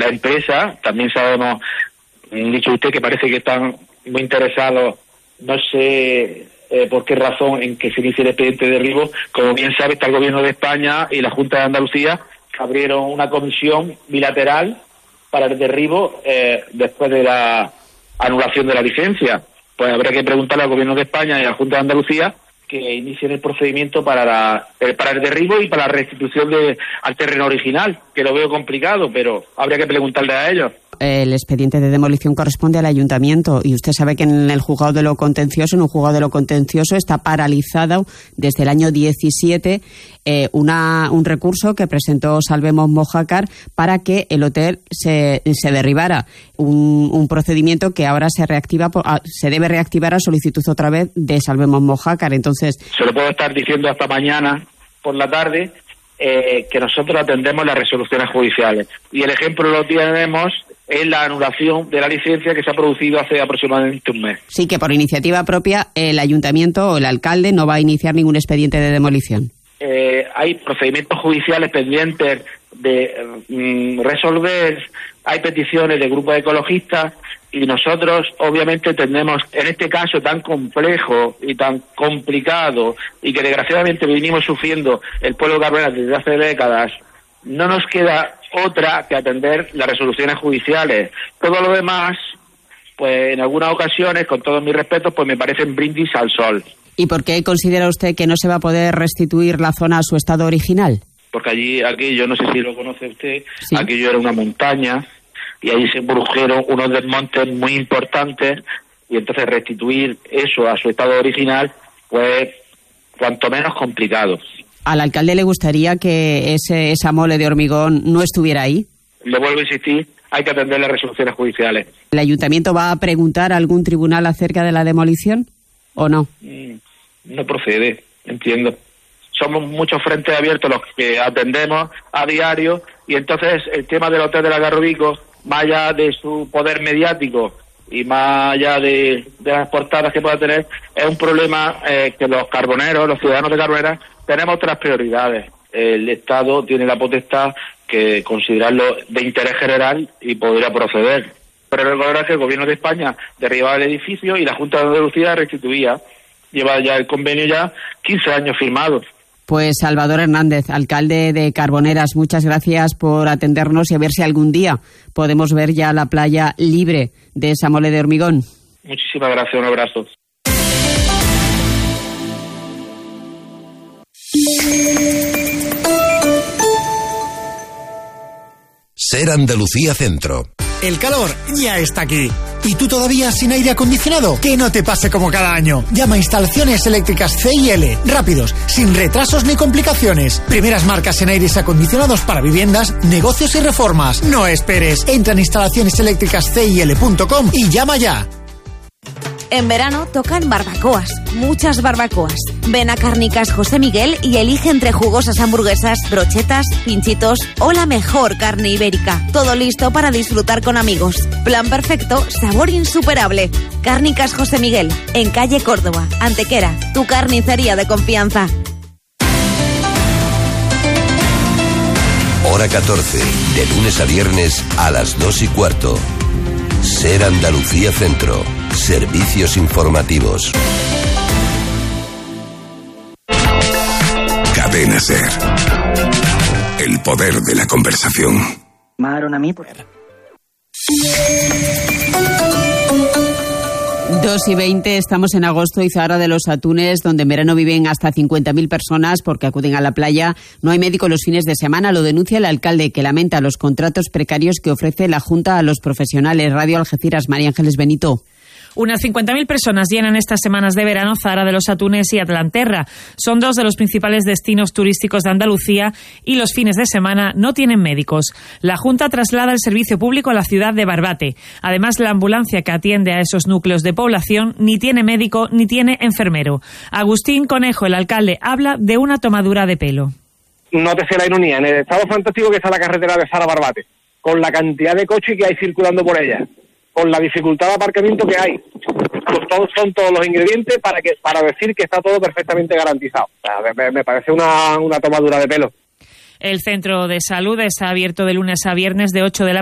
La empresa, también sabemos, dicho usted, que parece que están muy interesados, no sé por qué razón, en que se inicie el expediente de derribo. Como bien sabe, está el Gobierno de España y la Junta de Andalucía, que abrieron una comisión bilateral para el derribo después de la anulación de la licencia. Pues habrá que preguntarle al Gobierno de España y a la Junta de Andalucía que inicien el procedimiento para el derribo y para la restitución al terreno original, que lo veo complicado, pero habría que preguntarle a ellos. El expediente de demolición corresponde al ayuntamiento y usted sabe que en el juzgado de lo contencioso, está paralizado desde el año 17 un recurso que presentó Salvemos Mojácar para que el hotel se derribara. Un procedimiento que ahora se debe reactivar a solicitud otra vez de Salvemos Mojácar. Entonces, se lo puedo estar diciendo hasta mañana por la tarde, que nosotros atendemos las resoluciones judiciales. Y el ejemplo lo tenemos en la anulación de la licencia que se ha producido hace aproximadamente un mes. Sí, que por iniciativa propia el ayuntamiento o el alcalde no va a iniciar ningún expediente de demolición. Hay procedimientos judiciales pendientes de resolver, hay peticiones de grupos ecologistas y nosotros obviamente tenemos, en este caso tan complejo y tan complicado y que desgraciadamente venimos sufriendo el pueblo de Carboneras desde hace décadas, no nos queda otra que atender las resoluciones judiciales. Todo lo demás, pues en algunas ocasiones, con todos mis respetos, pues me parecen brindis al sol. ¿Y por qué considera usted que no se va a poder restituir la zona a su estado original? Porque aquí, yo no sé si lo conoce usted, sí. Aquello era una montaña y allí se produjeron unos desmontes muy importantes y entonces restituir eso a su estado original, pues cuanto menos complicado. ¿Al alcalde le gustaría que esa mole de hormigón no estuviera ahí? Le vuelvo a insistir, hay que atender las resoluciones judiciales. ¿El ayuntamiento va a preguntar a algún tribunal acerca de la demolición o no? No procede, entiendo. Somos muchos frentes abiertos los que atendemos a diario y entonces el tema del hotel de la Garrobico, más allá de su poder mediático y más allá de las portadas que pueda tener, es un problema que los carboneros, los ciudadanos de Carboneras, tenemos otras prioridades. El Estado tiene la potestad que considerarlo de interés general y podría proceder. Pero recordar que el Gobierno de España derribaba el edificio y la Junta de Andalucía restituía. Lleva ya el convenio 15 años firmado. Pues Salvador Hernández, alcalde de Carboneras, muchas gracias por atendernos y a ver si algún día podemos ver ya la playa libre de esa mole de hormigón. Muchísimas gracias, un abrazo. Ser Andalucía Centro. El calor ya está aquí. ¿Y tú todavía sin aire acondicionado? Que no te pase como cada año. Llama a Instalaciones Eléctricas C&L. Rápidos, sin retrasos ni complicaciones. Primeras marcas en aires acondicionados para viviendas, negocios y reformas. No esperes. Entra en instalacioneseléctricascil.com y llama ya. En verano tocan barbacoas, muchas barbacoas. Ven a Cárnicas José Miguel y elige entre jugosas hamburguesas, brochetas, pinchitos o la mejor carne ibérica. Todo listo para disfrutar con amigos. Plan perfecto, sabor insuperable. Cárnicas José Miguel, en calle Córdoba, Antequera, tu carnicería de confianza. Hora 14, de lunes a viernes a las 2:15. Ser Andalucía Centro. Servicios informativos. Cadena Ser. El poder de la conversación. Llamaron a mí. 2:20, estamos en agosto y Zahara de los Atunes, donde en verano viven hasta 50.000 personas porque acuden a la playa. No hay médico los fines de semana, lo denuncia el alcalde, que lamenta los contratos precarios que ofrece la Junta a los profesionales. Radio Algeciras, María Ángeles Benito. Unas 50.000 personas llenan estas semanas de verano Zahara de los Atunes y Atlanterra. Son dos de los principales destinos turísticos de Andalucía y los fines de semana no tienen médicos. La Junta traslada el servicio público a la ciudad de Barbate. Además, la ambulancia que atiende a esos núcleos de población ni tiene médico ni tiene enfermero. Agustín Conejo, el alcalde, habla de una tomadura de pelo. Nótese la ironía, en el estado fantástico que está la carretera de Zahara-Barbate, con la cantidad de coches que hay circulando por ella, con la dificultad de aparcamiento que hay, pues son todos los ingredientes para decir que está todo perfectamente garantizado. Me parece una tomadura de pelo. El centro de salud está abierto de lunes a viernes de 8 de la